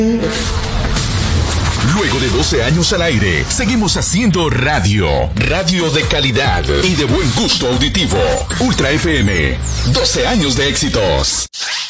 Luego de 12 años al aire, seguimos haciendo radio. Radio de calidad y de buen gusto auditivo. Ultra FM. 12 años de éxitos.